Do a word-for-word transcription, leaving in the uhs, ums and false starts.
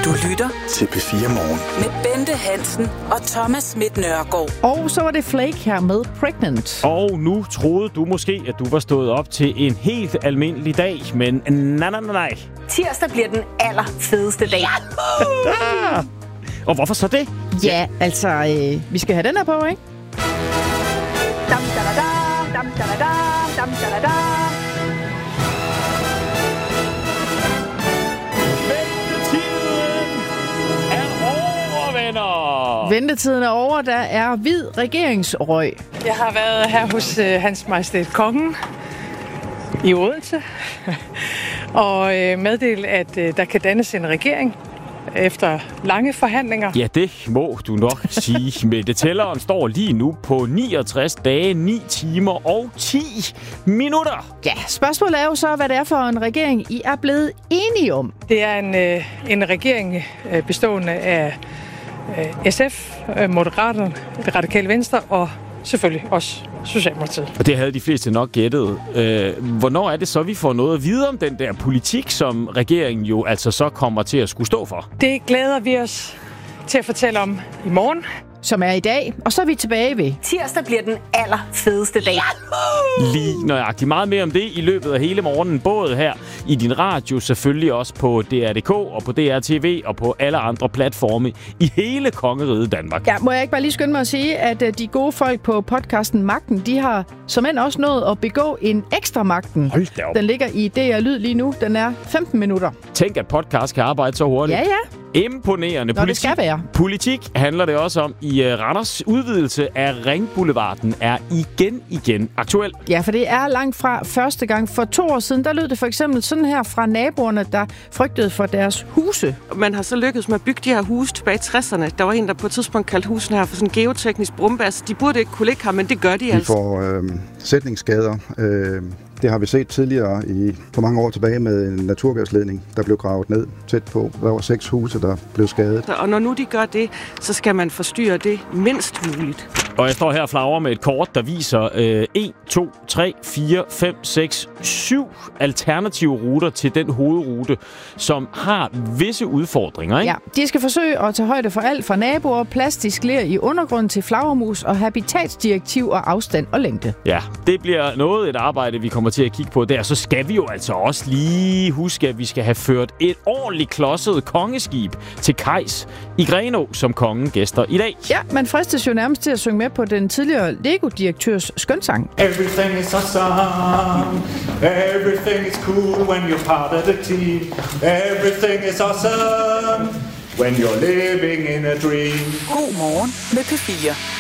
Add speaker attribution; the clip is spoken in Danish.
Speaker 1: Du lytter
Speaker 2: til P fire Morgen
Speaker 1: med Bente Hansen og Thomas Schmidt Nørgaard.
Speaker 3: Og så var det Flake her med Pregnant.
Speaker 4: Og nu troede du måske, at du var stået op til en helt almindelig dag, men nej, nej, nej.
Speaker 5: Tirsdag bliver den allerfedeste dag.
Speaker 4: Og hvorfor så det?
Speaker 3: Ja, altså, øh, vi skal have den her på, ikke?
Speaker 5: Dam, da, da, da, dam, da, da, da, dam, da, da, da.
Speaker 3: Ventetiden er over. Der er hvid regeringsrøg.
Speaker 6: Jeg har været her hos øh, Hans Majestæt Kongen i Odense og øh, meddelt, at øh, der kan dannes en regering efter lange forhandlinger.
Speaker 4: Ja, det må du nok sige. Mette Tælleren står lige nu på niogtres dage, ni timer og ti minutter.
Speaker 3: Ja, spørgsmålet er jo så, hvad det er for en regering, I er blevet enige om.
Speaker 6: Det er en, øh, en regering øh, bestående af S F, Moderaterne, Det Radikale Venstre og selvfølgelig også Socialdemokratiet.
Speaker 4: Og det havde de fleste nok gættet. Øh, hvornår er det så, vi får noget at vide om den der politik, som regeringen jo altså så kommer til at skulle stå for?
Speaker 6: Det glæder vi os til at fortælle om i morgen.
Speaker 3: Som er i dag, og så er vi tilbage ved.
Speaker 5: Tirsdag bliver den allerfedeste dag.
Speaker 4: Lige nøjagtigt. Meget mere om det i løbet af hele morgenen. Både her i din radio, selvfølgelig også på D R punktum D K og på D R T V og på alle andre platforme i hele kongeriget Danmark.
Speaker 3: Ja, må jeg ikke bare lige skynde mig at sige, at de gode folk på podcasten Magten, de har som end også nået at begå en ekstra Magten.
Speaker 4: Hold da op.
Speaker 3: Den ligger i D R Lyd lige nu. Den er femten minutter.
Speaker 4: Tænk, at podcast kan arbejde så hurtigt.
Speaker 3: Ja, ja.
Speaker 4: Imponerende.
Speaker 3: Nå,
Speaker 4: politik,
Speaker 3: det skal være.
Speaker 4: Politik handler det også om i uh, Randers. Udvidelse af Ringboulevarden er igen, igen aktuel.
Speaker 3: Ja, for det er langt fra første gang. For to år siden, der lød det for eksempel sådan her fra naboerne, der frygtede for deres huse.
Speaker 7: Man har så lykkedes med at bygge de her huse tilbage i tresserne. Der var en, der på et tidspunkt kaldte husene her for sådan en geoteknisk brumbas. De burde ikke kunne ligge her, men det gør de
Speaker 8: Vi
Speaker 7: altså.
Speaker 8: Vi får øh, sætningsskader. Øh, det har vi set tidligere i, for mange år tilbage med en naturgasledning, der blev gravet ned tæt på. Der var seks huse, der blev skadet.
Speaker 7: Og når nu de gør det, så skal man forstyrre det mindst muligt.
Speaker 4: Og jeg står her og flagrer med et kort, der viser øh, en, to, tre, fire, fem, seks, syv alternative ruter til den hovedrute, som har visse udfordringer, ikke?
Speaker 3: Ja, de skal forsøge at tage højde for alt fra naboer, plastisk ler i undergrunden til flagermus og habitatsdirektiv og afstand og længde.
Speaker 4: Ja, det bliver noget et arbejde, vi kommer til at kigge på der. Så skal vi jo altså også lige huske, at vi skal have ført et ordentligt klodset kongeskib til kajs i Grenå, som kongen gæster i dag.
Speaker 3: Ja, man fristes jo nærmest til at synge med på den tidligere Lego-direktørs skønsang.
Speaker 9: Everything is awesome. Everything is cool when you're part of the team. Everything is awesome when you're living in a dream.
Speaker 1: God morgen med P fire.